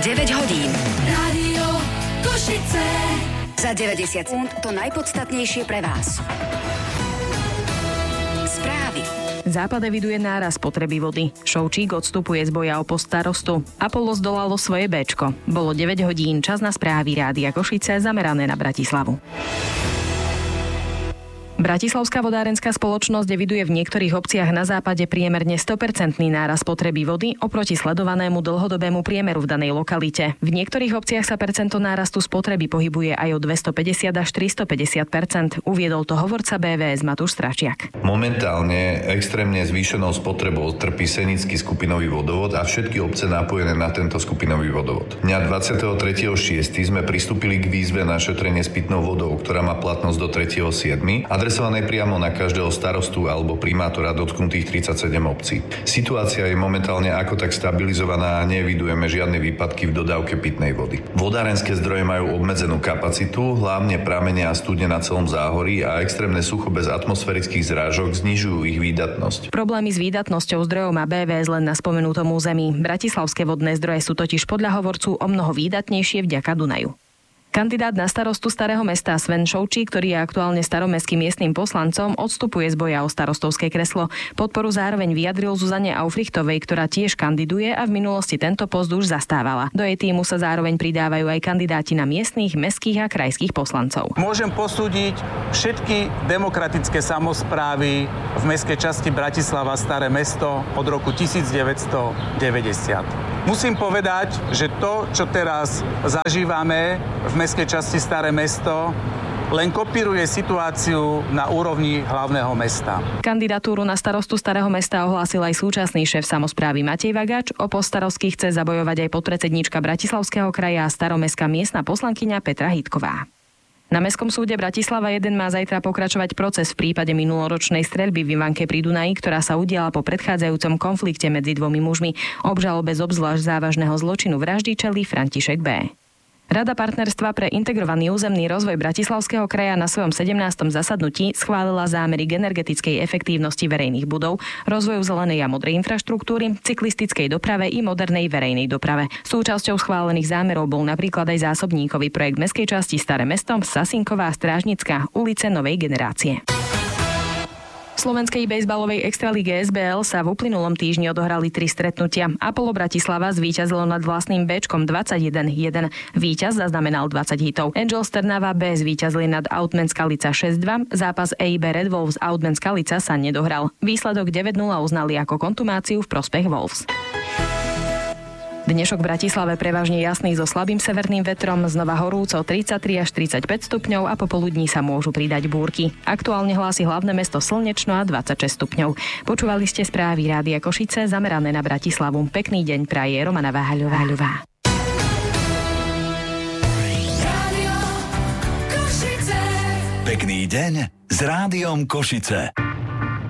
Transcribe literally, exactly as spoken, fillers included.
deväť hodín. Rádio Košice. Za deväťdesiat sekúnd to najpodstatnejšie pre vás. Správy. Západ eviduje nárast potreby vody. Šovčík odstupuje z boja o post starostu. Apollo zdolalo svoje béčko. Bolo deväť hodín, čas na správy Rádia Košice zamerané na Bratislavu. Bratislavská vodárenská spoločnosť eviduje v niektorých obciach na západe priemerne sto percent nárast potreby vody oproti sledovanému dlhodobému priemeru v danej lokalite. V niektorých obciach sa percento nárastu spotreby pohybuje aj o dvestopäťdesiat až tristopäťdesiat percent, uviedol to hovorca bé vé es Matúš Stračiak. Momentálne extrémne zvýšenou spotrebou trpí Senický skupinový vodovod a všetky obce napojené na tento skupinový vodovod. Dňa dvadsiateho tretieho šiesteho sme pristúpili k výzve na šetrenie s pitnou vodou, ktorá má platnosť do tretieho siedmeho adresovanej priamo na každého starostu alebo primátora dotknutých tridsaťsedem obcí. Situácia je momentálne ako tak stabilizovaná a neevidujeme žiadne výpadky v dodávke pitnej vody. Vodárenské zdroje majú obmedzenú kapacitu, hlavne pramene a studne na celom záhorí a extrémne sucho bez atmosférických zrážok znižujú ich výdatnosť. Problémy s výdatnosťou zdrojov má bé vé es len na spomenutom území. Bratislavské vodné zdroje sú totiž podľa hovorcu omnoho výdatnejšie vďaka Dunaju. Kandidát na starostu Starého mesta Sven Šovčík, ktorý je aktuálne staromestským miestnym poslancom, odstupuje z boja o starostovské kreslo. Podporu zároveň vyjadril Zuzane Aufrichtovej, ktorá tiež kandiduje a v minulosti tento post už zastávala. Do jej tímu sa zároveň pridávajú aj kandidáti na miestnych, mestských a krajských poslancov. Môžem posúdiť všetky demokratické samosprávy v mestskej časti Bratislava Staré mesto od roku devätnásťstodeväťdesiat. Musím povedať, že to, čo teraz zažívame v mestskej časti Staré mesto, len kopíruje situáciu na úrovni hlavného mesta. Kandidatúru na starostu Starého mesta ohlásil aj súčasný šéf samosprávy Matej Vagač. O post starostky chce zabojovať aj podpredsedníčka Bratislavského kraja a staromestská miestna poslankyňa Petra Hýtková. Na Mestskom súde Bratislava jeden má zajtra pokračovať proces v prípade minuloročnej streľby v Ivanke pri Dunaji, ktorá sa udiala po predchádzajúcom konflikte medzi dvomi mužmi. Obžalobe z obzvlášť závažného zločinu vraždy čelí František B. Rada partnerstva pre integrovaný územný rozvoj Bratislavského kraja na svojom sedemnástom zasadnutí schválila zámery k energetickej efektívnosti verejných budov, rozvoju zelenej a modrej infraštruktúry, cyklistickej doprave i modernej verejnej doprave. Súčasťou schválených zámerov bol napríklad aj zásobníkový projekt mestskej časti Staré mesto, Sasinková, Strážnická, ulice Novej generácie. V slovenskej bejzbalovej extralíge es bé el sa v uplynulom týždni odohrali tri stretnutia. Apollo Bratislava zvíťazilo nad vlastným béčkom dvadsaťjeden jeden. Víťaz zaznamenal dvadsať hitov. Angels Trnava B zvíťazili nad Outman Skalica šesť dva. Zápas é í bé Red Wolves Outman Skalica sa nedohral. Výsledok deväť nula uznali ako kontumáciu v prospech Wolves. Dnešok v Bratislave prevažne jasný so slabým severným vetrom, znova horúco tridsaťtri až tridsaťpäť stupňov a popoludní sa môžu pridať búrky. Aktuálne hlási hlavné mesto slnečno a dvadsaťšesť stupňov. Počúvali ste správy Rádia Košice zamerané na Bratislavu. Pekný deň praje Romana Váhaľová. Pekný deň s Rádiom Košice.